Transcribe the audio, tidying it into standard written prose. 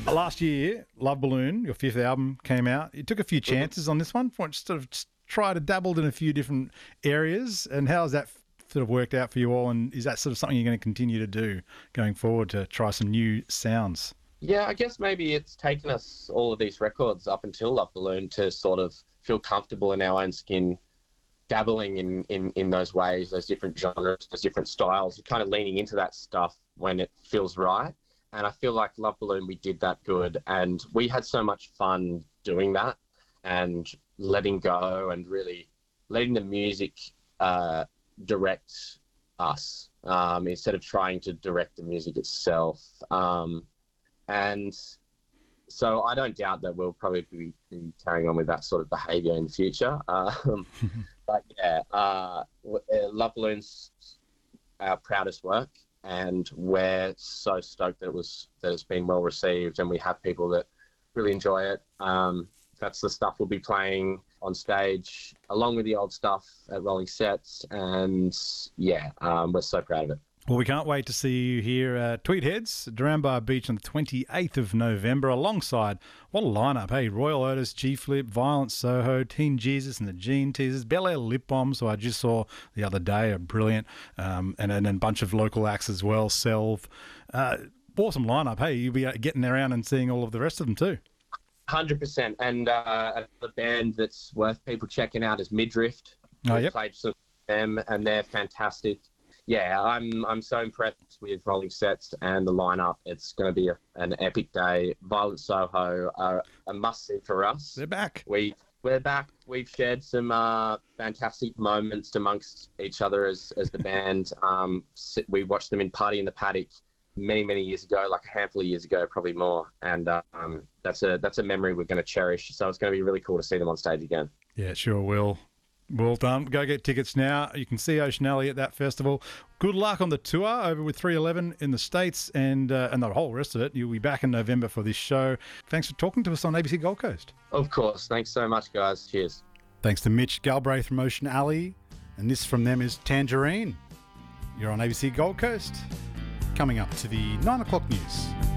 Last year, Love Balloon, your fifth album, came out. You took a few chances on this one. Just sort of tried to dabbled in a few different areas. And how has that sort of worked out for you all? And is that sort of something you're going to continue to do going forward to try some new sounds? Yeah, I guess maybe it's taken us all of these records up until Love Balloon to sort of feel comfortable in our own skin, dabbling in those ways, those different genres, those different styles, kind of leaning into that stuff when it feels right. And I feel like Love Balloon, we did that good. And we had so much fun doing that and letting go and really letting the music direct us instead of trying to direct the music itself. And so I don't doubt that we'll probably be carrying on with that sort of behaviour in the future. But yeah, Love Balloon's our proudest work, and we're so stoked that it's been well received, and we have people that really enjoy it. That's the stuff we'll be playing on stage along with the old stuff at Rolling Sets, and yeah, we're so proud of it. Well, we can't wait to see you here at Tweedheads, Duranbar Beach on the 28th of November alongside, what a lineup, hey, Royal Otis, G-Flip, Violent Soho, Teen Jesus and the Gene Teasers, Bel Air Lip Bombs, who I just saw the other day, are brilliant, and then a bunch of local acts as well, Selv. Awesome lineup, hey, you'll be getting around and seeing all of the rest of them too. 100%, and another band that's worth people checking out is Midriff. Yep. Played some of them, and they're fantastic. Yeah, I'm so impressed with Rolling Sets and the lineup. It's going to be an epic day. Violent Soho are a must-see for us. They're back. We're back. We've shared some fantastic moments amongst each other as the band. We watched them in Party in the Paddock many years ago, like a handful of years ago, probably more. And that's a memory we're going to cherish. So it's going to be really cool to see them on stage again. Yeah, sure will. Well done. Go get tickets now. You can see Ocean Alley at that festival. Good luck on the tour over with 311 in the States and the whole rest of it. You'll be back in November for this show. Thanks for talking to us on ABC Gold Coast. Of course. Thanks so much, guys. Cheers. Thanks to Mitch Galbraith from Ocean Alley. And this from them is Tangerine. You're on ABC Gold Coast. Coming up to the 9 o'clock news.